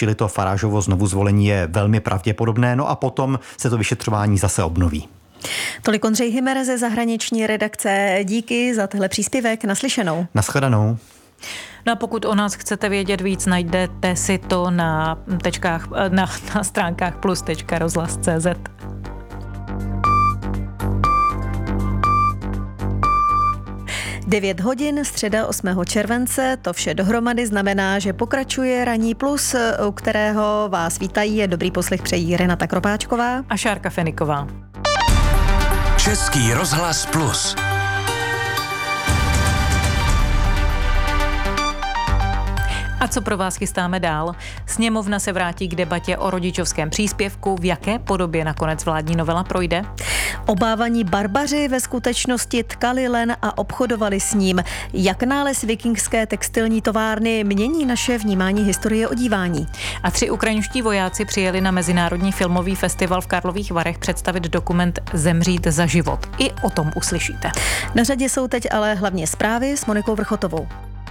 čili to Farageovo znovuzvolení je velmi pravděpodobné, no a potom se to vyšetřování zase obnoví. Tolik Ondřej Hymer ze zahraniční redakce. Díky za tenhle příspěvek. Naslyšenou. Naschledanou. No a pokud o nás chcete vědět víc, najdete si to na stránkách plus.rozhlas.cz. 9 hodin, středa 8. července, to vše dohromady znamená, že pokračuje Ranní plus, u kterého vás vítají. Dobrý poslech přejí Renata Kropáčková a Šárka Feniková. Český rozhlas plus. A co pro vás chystáme dál? Sněmovna se vrátí k debatě o rodičovském příspěvku. V jaké podobě nakonec vládní novela projde? Obávaní barbaři ve skutečnosti tkali len a obchodovali s ním. Jak nález vikingské textilní továrny mění naše vnímání historie odívání? A 3 ukrajinští vojáci přijeli na Mezinárodní filmový festival v Karlových Varech představit dokument Zemřít za život. I o tom uslyšíte. Na řadě jsou teď ale hlavně zprávy s Monikou Vrchotovou.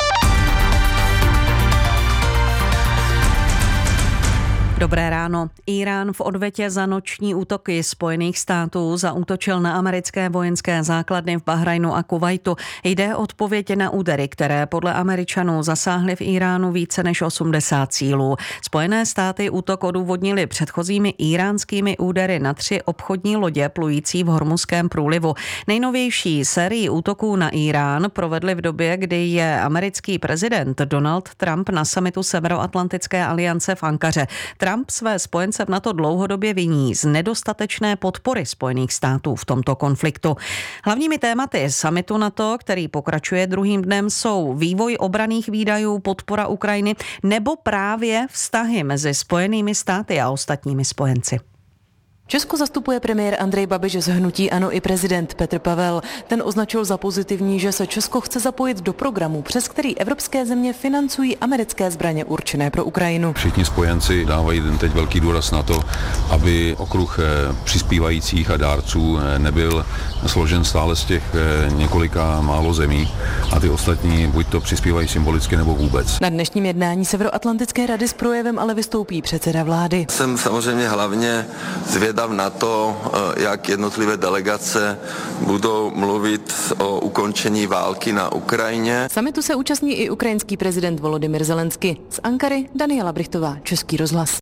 Dobré ráno. Írán v odvetě za noční útoky Spojených států zaútočil na americké vojenské základny v Bahrajnu a Kuvajtu. Jde o odpověď na údery, které podle Američanů zasáhly v Iránu více než 80 cílů. Spojené státy útok odůvodnili předchozími íránskými údery na 3 obchodní lodě plující v Hormuzském průlivu. Nejnovější sérii útoků na Írán provedli v době, kdy je americký prezident Donald Trump na summitu Severoatlantické aliance v Ankaře. Trump své spojence v NATO dlouhodobě viní z nedostatečné podpory Spojených států v tomto konfliktu. Hlavními tématy summitu NATO, který pokračuje druhým dnem, jsou vývoj obranných výdajů, podpora Ukrajiny nebo právě vztahy mezi Spojenými státy a ostatními spojenci. Česko zastupuje premiér Andrej Babiš z hnutí ANO i prezident Petr Pavel. Ten označil za pozitivní, že se Česko chce zapojit do programu, přes který evropské země financují americké zbraně určené pro Ukrajinu. Všichni spojenci dávají teď velký důraz na to, aby okruh přispívajících a dárců nebyl složen stále z těch několika málo zemí a ty ostatní buď to přispívají symbolicky nebo vůbec. Na dnešním jednání Severoatlantické rady s projevem ale vystoupí předseda vlády. Jsem samozřejmě hlavně zvědav na to, jak jednotlivé delegace budou mluvit o ukončení války na Ukrajině. Summitu se účastní i ukrajinský prezident Volodymyr Zelensky. Z Ankary Daniela Brichtová, Český rozhlas.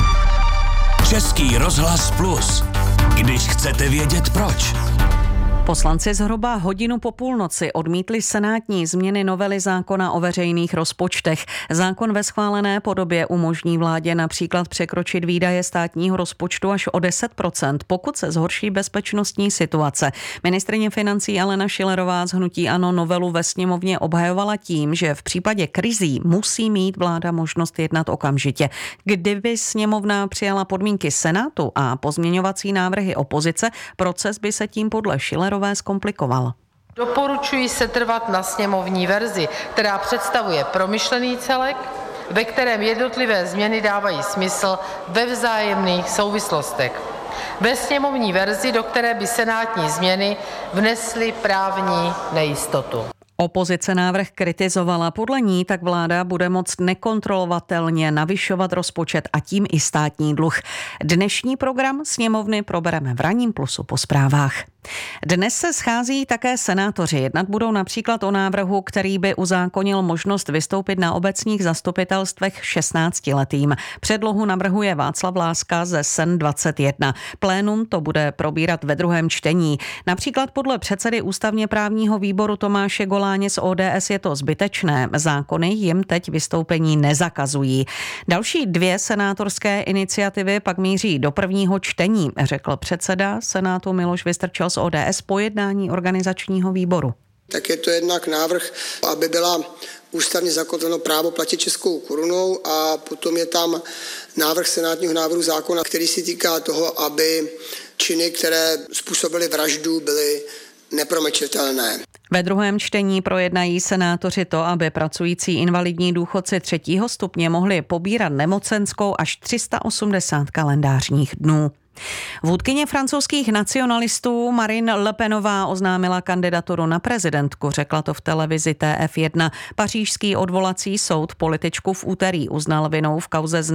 Český rozhlas plus. Když chcete vědět proč. Poslanci zhruba hodinu po půlnoci odmítli senátní změny novely zákona o veřejných rozpočtech. Zákon ve schválené podobě umožní vládě například překročit výdaje státního rozpočtu až o 10%, pokud se zhorší bezpečnostní situace. Ministryně financí Alena Schillerová z hnutí ANO novelu ve sněmovně obhajovala tím, že v případě krizí musí mít vláda možnost jednat okamžitě. Kdyby sněmovna přijala podmínky Senátu a pozměňovací návrhy opozice, proces by se tím podle Schillerové zkomplikoval. Doporučuji setrvat na sněmovní verzi, která představuje promyšlený celek, ve kterém jednotlivé změny dávají smysl ve vzájemných souvislostech. Ve sněmovní verzi, do které by senátní změny vnesly právní nejistotu. Opozice návrh kritizovala. Podle ní tak vláda bude moct nekontrolovatelně navyšovat rozpočet a tím i státní dluh. Dnešní program sněmovny probereme v Ranním plusu po zprávách. Dnes se schází také senátoři. Jednat budou například o návrhu, který by uzákonil možnost vystoupit na obecních zastupitelstvech 16letým. Předlohu navrhuje Václav Láska ze SEN 21. Plénum to bude probírat ve druhém čtení. Například podle předsedy ústavně právního výboru Tomáše Goláně z ODS je to zbytečné. Zákony jim teď vystoupení nezakazují. Další 2 senátorské iniciativy pak míří do prvního čtení, řekl předseda Senátu Miloš Vystrčil z ODS po jednání organizačního výboru. Tak je to jednak návrh, aby byla ústavně zakotveno právo platit českou korunou a potom je tam návrh senátního návrhu zákona, který se týká toho, aby činy, které způsobily vraždu, byly nepromlčitelné. Ve druhém čtení projednají senátoři to, aby pracující invalidní důchodci 3. stupně mohli pobírat nemocenskou až 380 kalendářních dnů. Vůdkyně francouzských nacionalistů Marine Le Penová oznámila kandidaturu na prezidentku, řekla to v televizi TF1. Pařížský odvolací soud političku v úterý uznal vinou v kauze